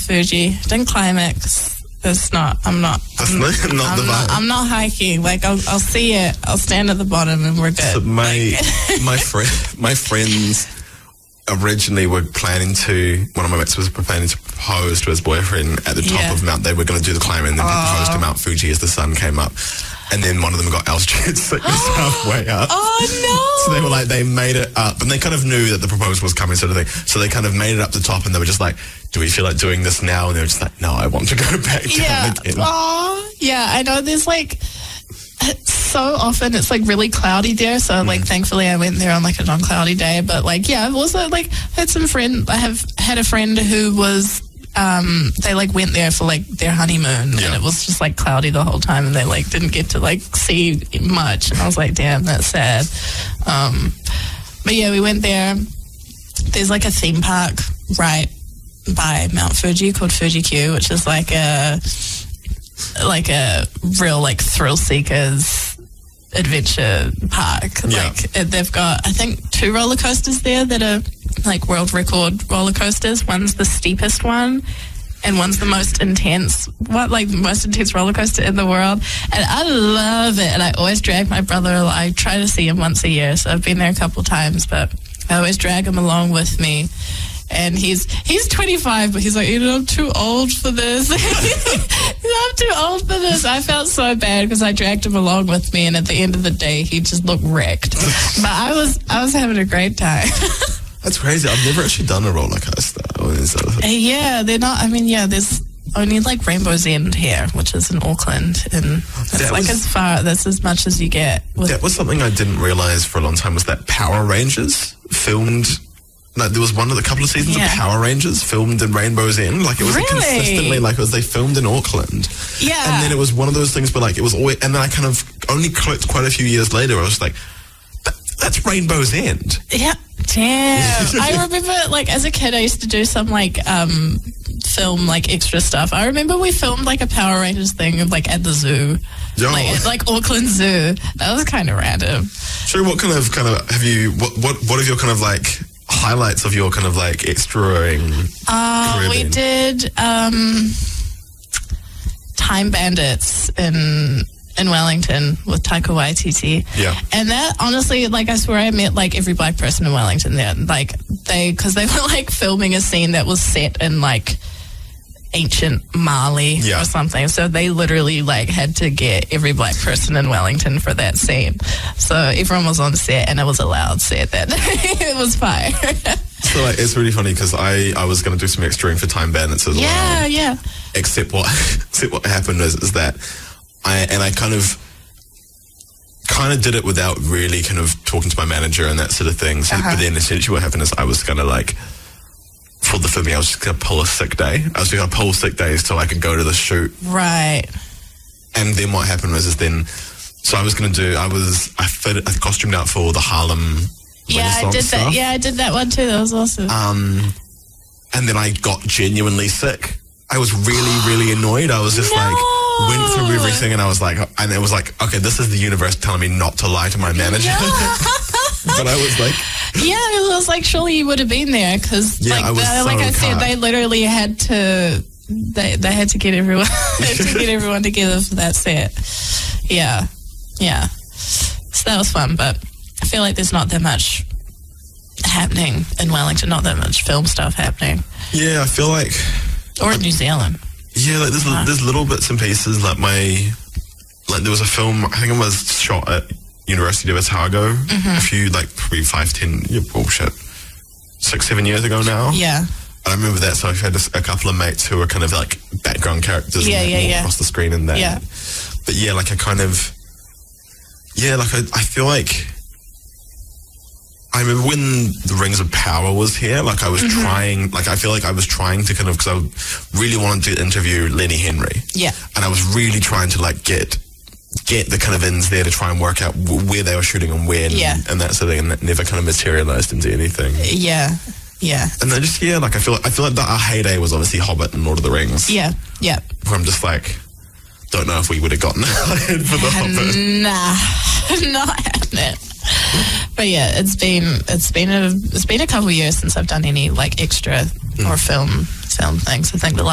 Fuji. Didn't climax. It's not. I'm not. That's not the vibe. I'm not hiking. Like I'll see it. I'll stand at the bottom and we're good. So my friends originally were planning to. One of my mates was planning to propose to his boyfriend at the top of Mount. They were going to do the climb and then propose to Mount Fuji as the sun came up. And then one of them got altitude sickness halfway up. Oh, no. So they were like, they made it up. And they kind of knew that the proposal was coming, sort of thing. So they kind of made it up the top and they were just like, do we feel like doing this now? And they were just like, no, I want to go back down again. Oh, yeah. I know there's like, so often it's like really cloudy there. So like, thankfully I went there on like a non-cloudy day. But like, yeah, I've also like I have had a friend who was, they like went there for like their honeymoon and it was just like cloudy the whole time and they like didn't get to like see much and I was like, damn, that's sad. But yeah, we went there. There's like a theme park right by Mount Fuji called Fuji Q, which is like a real like thrill seekers adventure park. Like they've got I think 2 roller coasters there that are like world record roller coasters. One's the steepest one and one's the most intense roller coaster in the world, and I love it. And I always drag my brother. I try to see him once a year, so I've been there a couple times, but I always drag him along with me. And he's 25, but he's like, I'm too old for this. I'm too old for this. I felt so bad because I dragged him along with me, and at the end of the day, he just looked wrecked. But I was having a great time. That's crazy. I've never actually done a roller coaster. Yeah, they're not. I mean, yeah, there's only like Rainbow's End here, which is in Auckland, and that's as much as you get. That was something I didn't realize for a long time, was that Power Rangers filmed. No, there was a couple of seasons of Power Rangers filmed in Rainbow's End. Like it was consistently like they filmed in Auckland. Yeah. And then it was one of those things where like it was always, and then I kind of only clicked quite a few years later. I was like, that's Rainbow's End. Yeah. Damn. I remember like as a kid I used to do some like film like extra stuff. I remember we filmed like a Power Rangers thing like at the zoo. Like Auckland Zoo. That was kind of random. Sure, what kind of have you what are your kind of like highlights of your kind of like extraing career we then? did Time Bandits in Wellington with Taika Waititi. Yeah. And that, honestly, like, I swear I met, like, every black person in Wellington there. Like, because they were, like, filming a scene that was set in, like, ancient Mali or something. So they literally, like, had to get every black person in Wellington for that scene. So everyone was on set, and it was a loud set that day. It was fire. So, like, it's really funny because I was going to do some extraing for Time Bandits as well. Yeah. Except what happened is that I kind of did it without really kind of talking to my manager and that sort of thing. So, but then essentially what happened is I was going to like, for the filming, I was just going to pull a sick day. I was going to pull sick days so I could go to the shoot. Right. And then what happened was so I was going to do, I costumed out for the Harlem I did stuff. that. Yeah, I did that one too. That was awesome. And then I got genuinely sick. I was really, really annoyed. I was just went through everything and I was like, and it was like, okay, this is the universe telling me not to lie to my manager. But I was like... Yeah, it was like, surely you would have been there because I said, they literally had to... They had to get everyone together for that set. Yeah. So that was fun, but I feel like there's not that much happening in Wellington, not that much film stuff happening. Yeah, I feel like... Or in New Zealand. Yeah, like there's little bits and pieces. Like there was a film, I think it was shot at University of Otago a few, like probably 6, 7 years ago now. Yeah. And I remember that, so I had a couple of mates who were kind of like background characters across the screen and that. Yeah. But yeah, like I feel like I remember when the Rings of Power was here, like I was trying, like I feel like I was trying to kind of, because I really wanted to interview Lenny Henry. Yeah. And I was really trying to like get the kind of ins there to try and work out where they were shooting and when and that sort of thing, and that never kind of materialized into anything. Yeah. And I just, like I feel like our heyday was obviously Hobbit and Lord of the Rings. Yeah. Where I'm just like, don't know if we would have gotten hired for the Hobbit. Nah, not happening. But yeah, it's been a couple of years since I've done any like extra or film things. I think the